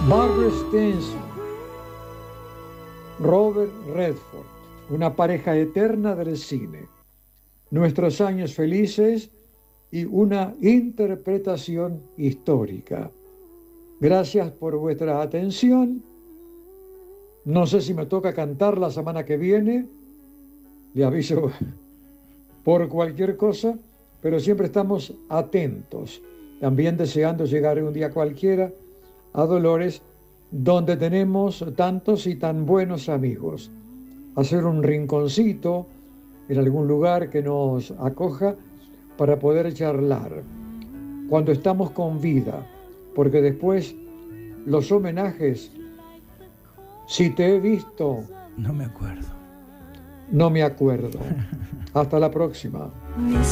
Barbra Streisand, Robert Redford, una pareja eterna del cine, nuestros años felices y una interpretación histórica. Gracias por vuestra atención. No sé si me toca cantar la semana que viene, le aviso por cualquier cosa, pero siempre estamos atentos, también deseando llegar un día cualquiera a Dolores, donde tenemos tantos y tan buenos amigos. Hacer un rinconcito en algún lugar que nos acoja para poder charlar cuando estamos con vida, porque después los homenajes, si te he visto, no me acuerdo. No me acuerdo. Hasta la próxima.